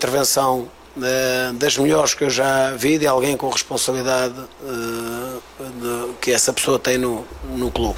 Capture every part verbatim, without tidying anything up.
intervenção uh, das melhores que eu já vi, de alguém com responsabilidade uh, de, que essa pessoa tem no, no clube.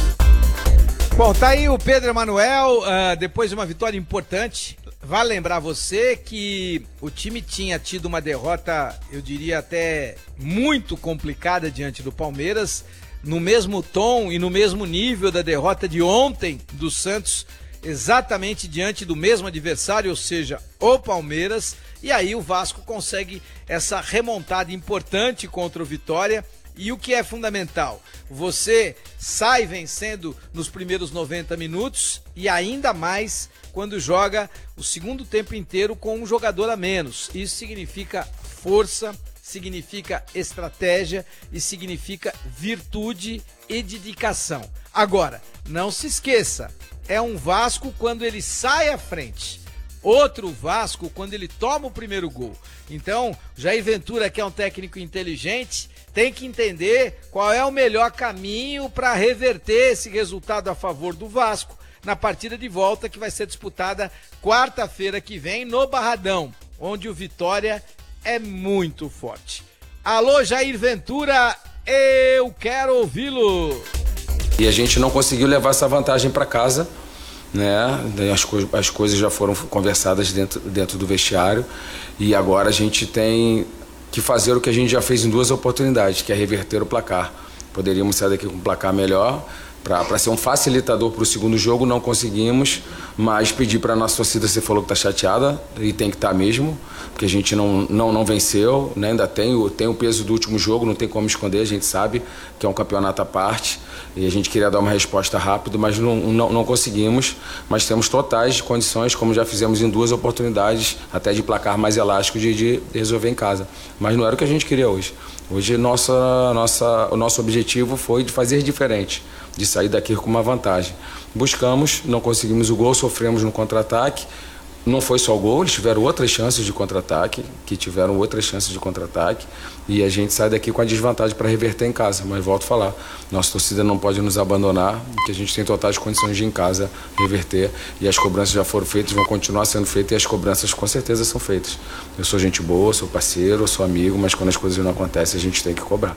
Bom, tá aí o Pedro Emanuel, uh, depois de uma vitória importante. Vale lembrar você que o time tinha tido uma derrota, eu diria até muito complicada diante do Palmeiras, no mesmo tom e no mesmo nível da derrota de ontem do Santos, exatamente diante do mesmo adversário, ou seja, o Palmeiras, e aí o Vasco consegue essa remontada importante contra o Vitória. E o que é fundamental? Você sai vencendo nos primeiros noventa minutos e ainda mais quando joga o segundo tempo inteiro com um jogador a menos. Isso significa força, significa estratégia e significa virtude e dedicação. Agora, não se esqueça, é um Vasco quando ele sai à frente. Outro Vasco quando ele toma o primeiro gol. Então, Jair Ventura, que é um técnico inteligente, tem que entender qual é o melhor caminho para reverter esse resultado a favor do Vasco na partida de volta que vai ser disputada quarta-feira que vem no Barradão, onde o Vitória é muito forte. Alô, Jair Ventura, eu quero ouvi-lo. E a gente não conseguiu levar essa vantagem para casa, né? As, co as coisas já foram conversadas dentro, dentro do vestiário e agora a gente tem que fazer o que a gente já fez em duas oportunidades, que é reverter o placar. Poderíamos sair daqui com um placar melhor, para ser um facilitador para o segundo jogo, não conseguimos, mas pedir para a nossa torcida, você falou que está chateada, e tem que estar tá mesmo, porque a gente não, não, não venceu, né? Ainda tem o, tem o peso do último jogo, não tem como esconder, a gente sabe que é um campeonato à parte, e a gente queria dar uma resposta rápida, mas não, não, não conseguimos, mas temos totais condições, como já fizemos em duas oportunidades, até de placar mais elástico, de, de resolver em casa. Mas não era o que a gente queria hoje. Hoje nossa, nossa, o nosso objetivo foi de fazer diferente, de sair daqui com uma vantagem. Buscamos, não conseguimos o gol, sofremos no contra-ataque. Não foi só o gol, eles tiveram outras chances de contra-ataque, que tiveram outras chances de contra-ataque, e a gente sai daqui com a desvantagem para reverter em casa. Mas volto a falar, nossa torcida não pode nos abandonar, porque a gente tem totais condições de em casa reverter, e as cobranças já foram feitas, vão continuar sendo feitas, e as cobranças com certeza são feitas. Eu sou gente boa, sou parceiro, sou amigo, mas quando as coisas não acontecem, a gente tem que cobrar.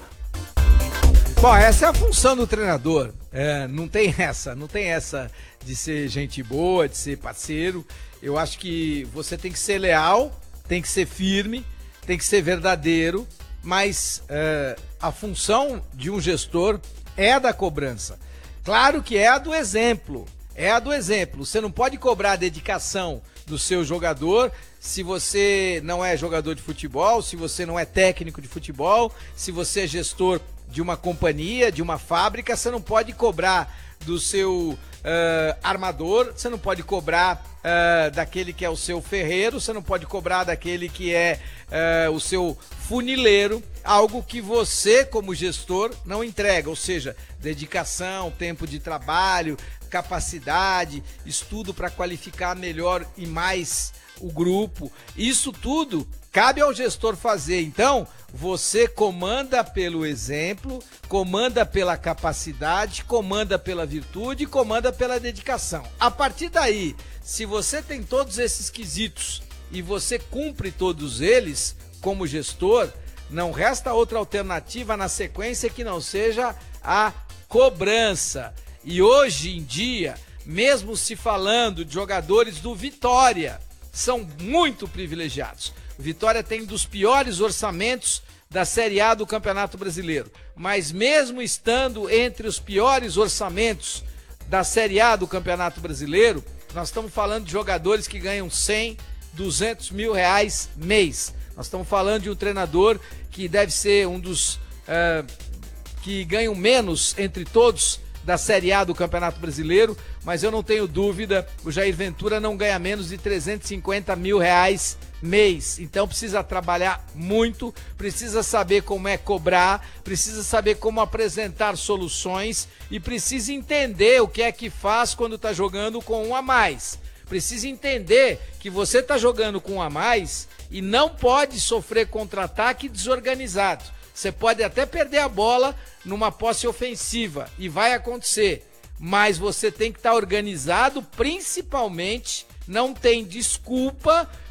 Bom, essa é a função do treinador, é, não tem essa, não tem essa de ser gente boa, de ser parceiro. Eu acho que você tem que ser leal, tem que ser firme, tem que ser verdadeiro, mas é, a função de um gestor é a da cobrança. Claro que é a do exemplo, é a do exemplo. Você não pode cobrar a dedicação do seu jogador se você não é jogador de futebol, se você não é técnico de futebol, se você é gestor de uma companhia, de uma fábrica, você não pode cobrar do seu uh, armador, você não pode cobrar uh, daquele que é o seu ferreiro, você não pode cobrar daquele que é uh, o seu funileiro, algo que você, como gestor, não entrega, ou seja, dedicação, tempo de trabalho, capacidade, estudo para qualificar melhor e mais o grupo, isso tudo cabe ao gestor fazer. Então, você comanda pelo exemplo, comanda pela capacidade, comanda pela virtude, comanda pela dedicação. A partir daí, se você tem todos esses quesitos e você cumpre todos eles como gestor, não resta outra alternativa na sequência que não seja a cobrança. E hoje em dia, mesmo se falando de jogadores do Vitória, são muito privilegiados. O Vitória tem um dos piores orçamentos da Série A do Campeonato Brasileiro, mas mesmo estando entre os piores orçamentos da Série A do Campeonato Brasileiro, nós estamos falando de jogadores que ganham cem, duzentos mil reais mês. Nós estamos falando de um treinador que deve ser um dos uh, que ganham menos entre todos da Série A do Campeonato Brasileiro, mas eu não tenho dúvida, o Jair Ventura não ganha menos de trezentos e cinquenta mil reais mês, então precisa trabalhar muito, precisa saber como é cobrar, precisa saber como apresentar soluções e precisa entender o que é que faz quando está jogando com um a mais. Precisa entender que você está jogando com um a mais e não pode sofrer contra-ataque desorganizado. Você pode até perder a bola numa posse ofensiva, e vai acontecer, mas você tem que estar organizado, principalmente não tem desculpa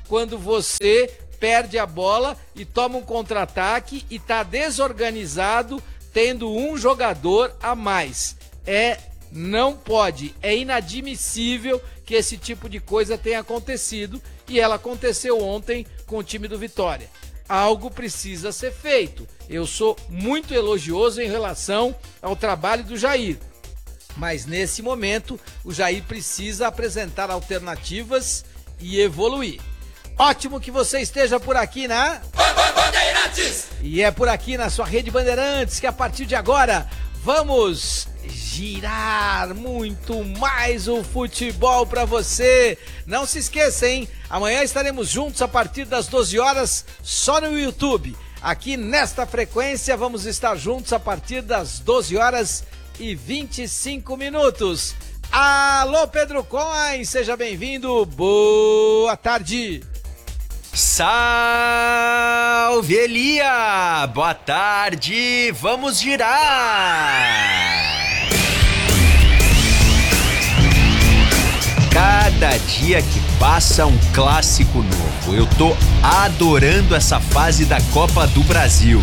quando você perde a bola e toma um contra-ataque e está desorganizado, tendo um jogador a mais. É, não pode, é inadmissível que esse tipo de coisa tenha acontecido, e ela aconteceu ontem com o time do Vitória. Algo precisa ser feito. Eu sou muito elogioso em relação ao trabalho do Jair, mas nesse momento o Jair precisa apresentar alternativas e evoluir. Ótimo que você esteja por aqui na Bandeirantes! E é por aqui na sua rede Bandeirantes que a partir de agora vamos girar muito mais o futebol para você. Não se esqueça, hein? Amanhã estaremos juntos a partir das doze horas só no YouTube. Aqui nesta frequência vamos estar juntos a partir das doze horas e vinte e cinco minutos. Alô, Pedro Coin, seja bem-vindo. Boa tarde. Salve, Elia! Boa tarde, vamos girar! Cada dia que passa um clássico novo. Eu tô adorando essa fase da Copa do Brasil.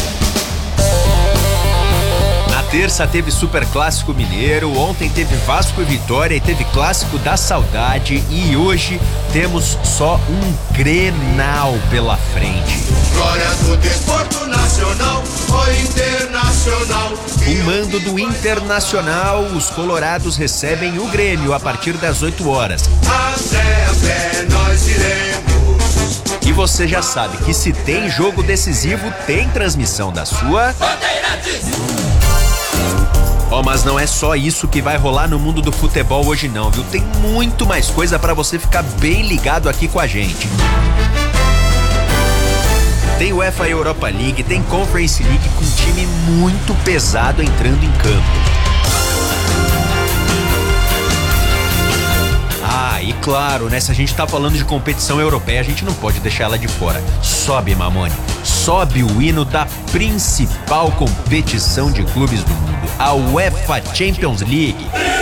Na terça teve Super Clássico Mineiro, ontem teve Vasco e Vitória e teve Clássico da Saudade, e hoje temos só um Grenal pela frente. Glória do desporto nacional, o internacional. O mando do Internacional, os colorados recebem o Grêmio a partir das oito horas. Até a pé nós iremos. E você já sabe que se tem jogo decisivo, tem transmissão da sua Bandeirantes. Oh, mas não é só isso que vai rolar no mundo do futebol hoje não, viu? Tem muito mais coisa pra você ficar bem ligado aqui com a gente. Tem UEFA Europa League, tem Conference League com um time muito pesado entrando em campo. Ah, e claro, né? Se a gente tá falando de competição europeia, a gente não pode deixar ela de fora. Sobe, Mamone. Sobe o hino da principal competição de clubes do mundo, a UEFA Champions League.